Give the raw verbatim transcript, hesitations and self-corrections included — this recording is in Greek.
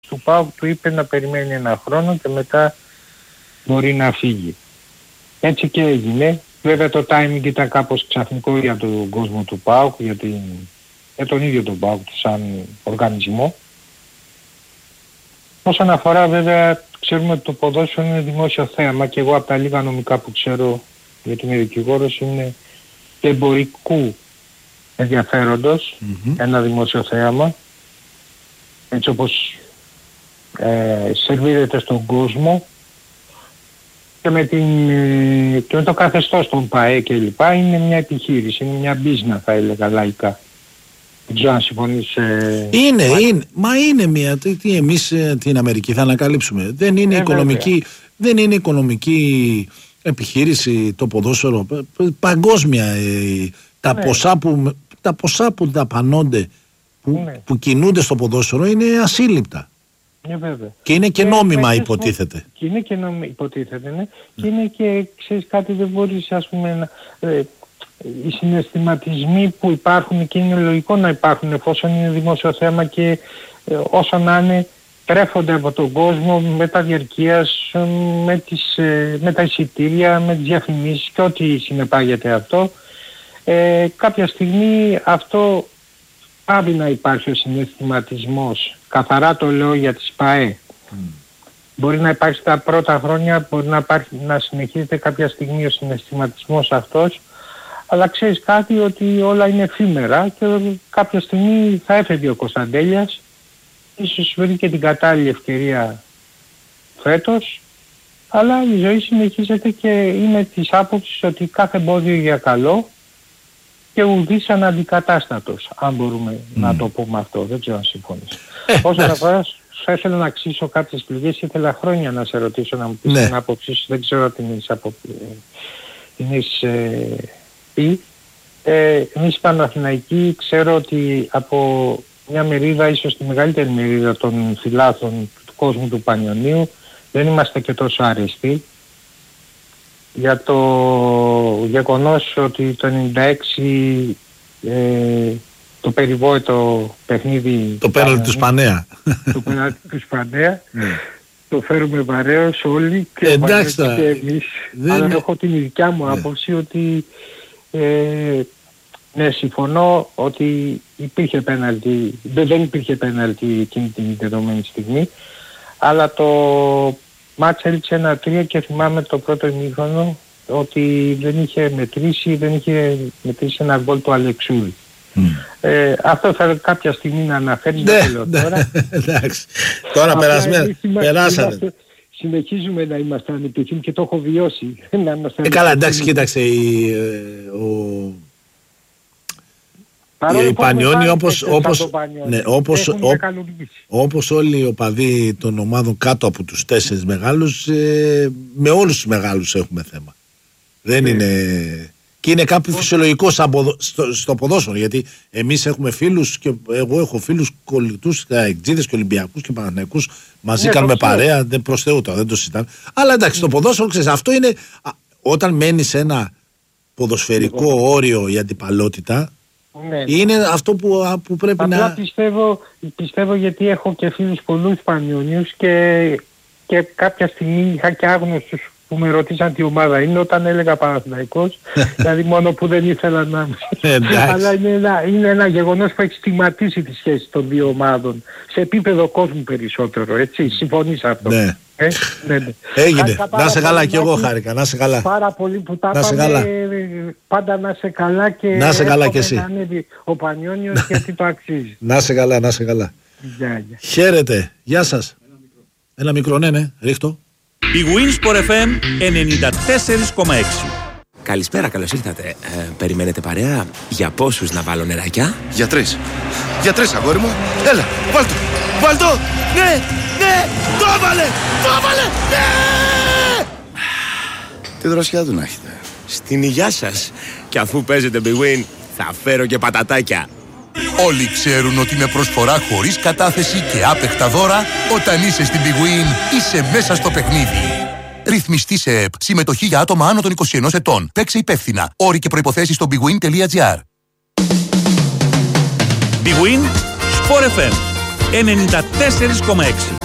του ΠΑΟΚ του είπε να περιμένει ένα χρόνο και μετά μπορεί να φύγει. Έτσι και έγινε. Βέβαια το timing ήταν κάπως ξαφνικό για τον κόσμο του ΠΑΟΚ, για, την, για τον ίδιο τον ΠΑΟΚ σαν οργανισμό. Όσον αφορά βέβαια, ξέρουμε ότι το ποδόσφαιρο είναι δημόσιο θέαμα και εγώ από τα λίγα νομικά που ξέρω, γιατί είμαι δικηγόρος, είναι εμπορικού ενδιαφέροντος, mm-hmm. ένα δημόσιο θέαμα, έτσι όπως ε, σερβίρεται στον κόσμο και με, την, και με το καθεστώς των ΠΑΕ και λοιπά, είναι μια επιχείρηση, είναι μια μπίζνα θα έλεγα λαϊκά. Δεν ξέρω αν συμφωνείς. Ε, είναι, μα... είναι, μα είναι μια, τι, τι εμείς την Αμερική θα ανακαλύψουμε. Δεν είναι, ε, οικονομική, δεν είναι οικονομική επιχείρηση το ποδόσφαιρο, παγκόσμια. Ε, τα, ναι. ποσά που, τα ποσά που δαπανώνται, που, ναι. που κινούνται στο ποδόσφαιρο είναι ασύλληπτα. Ναι, βέβαια. Και είναι και νόμιμα υποτίθεται. Και είναι και νόμιμα υποτίθεται, ναι. Mm. Και είναι και, ξέρεις κάτι, δεν μπορείς ας πούμε να... Ε, οι συναισθηματισμοί που υπάρχουν και είναι λογικό να υπάρχουν εφόσον είναι δημόσιο θέμα και ε, όσο να είναι τρέφονται από τον κόσμο με τα διαρκείας, με, τις, ε, με τα εισιτήρια, με τις διαφημίσεις και ό,τι συνεπάγεται αυτό. Ε, κάποια στιγμή αυτό πάβει να υπάρχει ο συναισθηματισμός. Καθαρά το λέω για τις ΠΑΕ. Mm. Μπορεί να υπάρχει τα πρώτα χρόνια, μπορεί να, υπάρχει, να συνεχίζεται κάποια στιγμή ο συναισθηματισμός αυτός, αλλά ξέρεις κάτι, ότι όλα είναι εφήμερα και κάποια στιγμή θα έφευγε ο Κωνσταντέλιας, ίσως βρει και την κατάλληλη ευκαιρία φέτος, αλλά η ζωή συνεχίζεται και είναι της άποψης ότι κάθε εμπόδιο για καλό και ουδής αναντικατάστατος, αν μπορούμε mm. να το πούμε αυτό, δεν ξέρω αν συμφωνείς. Ε, Όσον αφορά, θα ήθελα να αξίσω κάποιες πληγές, ήθελα χρόνια να σε ρωτήσω να μου πεις ναι. την άποψη σου, δεν ξέρω τι είναι από... Έχεις ε, πει. Ε, εμείς Παναθηναϊκοί ξέρω ότι από μια μερίδα, ίσως τη μεγαλύτερη μερίδα των φιλάθλων του κόσμου του Πανιωνίου, δεν είμαστε και τόσο αρεστοί για το γεγονός ότι το ενενήντα έξι ε, το περιβόητο παιχνίδι, το πέναλτι του Σπανέα, το πέναλτι του Σπανέα το φέρουμε βαρέως όλοι και, εντάξει, και εμείς, δεν... αλλά έχω την δικιά μου άποψη ότι ε, ναι, συμφωνώ ότι υπήρχε πέναλτι, δεν, δεν υπήρχε πέναλτι εκείνη την δεδομένη στιγμή, αλλά το μάτς έλειξε ένα τρία και θυμάμαι το πρώτο ημίχρονο ότι δεν είχε μετρήσει, δεν είχε μετρήσει ένα γκολ του Αλεξούρη. Mm. Ε, αυτό θα κάποια στιγμή να αναφέρει, δεν θέλω τώρα. Εντάξει, τώρα περάσαμε. Συνεχίζουμε να είμαστε ανεπιθύμοι και το έχω βιώσει. Ε, καλά, εντάξει, κοίταξε, η, ο... η Πανιώνη όπως, όπως, ναι, όπως, ό, όπως όλοι οι οπαδοί των ομάδων κάτω από τους τέσσερις μεγάλους, ε, με όλους τους μεγάλους έχουμε θέμα. Δεν yeah. είναι... Και είναι κάπου φυσιολογικό στο, στο ποδόσφαιρο, γιατί εμείς έχουμε φίλους και εγώ έχω φίλους κολλητούς, εκτζίδες και Ολυμπιακούς και Παναθηναϊκούς, μαζί yeah, κάνουμε παρέα, δεν προς Θεού τώρα, δεν το συζητάμε. Αλλά εντάξει, yeah. το ποδόσφαιρο, ξέρεις, αυτό είναι, όταν μένει σε ένα ποδοσφαιρικό yeah. όριο η αντιπαλότητα, ναι, είναι ναι. αυτό που, που πρέπει Απλά να... Πιστεύω, πιστεύω γιατί έχω και φίλους πολλούς Πανιωνίους και, και κάποια στιγμή είχα και άγνωστους που με ρωτήσαν τι ομάδα είναι όταν έλεγα Παναθηναϊκός, δηλαδή μόνο που δεν ήθελα να... Αλλά είναι ένα, είναι ένα γεγονός που έχει στιγματίσει τη σχέση των δύο ομάδων, σε επίπεδο κόσμου περισσότερο, έτσι, συμφωνείς αυτό. Ναι. Ε, ναι, ναι. Έγινε. Να σε καλά και εγώ χάρηκα. Να σε καλά. Πάρα πολύ που τα πάμε. Πάντα να σε καλά και να σε καλά και εσύ. Να ανέβει ο Πανιώνιος γιατί το αξίζει. Να σε καλά, να σε καλά. Γεια, γεια. Χαίρετε. Γεια σας. Ένα μικρό, ναι, ναι. Ρίχτω. Η Winsport εφ εμ ενενήντα τέσσερα κόμμα έξι. Καλησπέρα, καλώς ήρθατε. Ε, περιμένετε παρέα? Για πόσους να βάλω νεράκια? Για τρεις. Για τρεις, αγόρι μου. Έλα, βάλ' το. Βάλ' το. Ναι, ναι. Το έβαλε. Το έβαλε. Ναι. Τι δροσιά του να έχετε. Στην υγειά σας. Και αφού παίζετε Big Win, θα φέρω και πατατάκια. Όλοι ξέρουν ότι με προσφορά χωρίς κατάθεση και άπεχτα δώρα, όταν είσαι στην Big Win, είσαι μέσα στο παιχνίδι. Ρυθμιστή σε ΕΠ. Συμμετοχή για άτομα άνω των είκοσι ενός ετών. Παίξε υπεύθυνα. Όροι και προϋποθέσεις στο bigwin τελεία gr. Big Win Sport εφ εμ ενενήντα τέσσερα κόμμα έξι.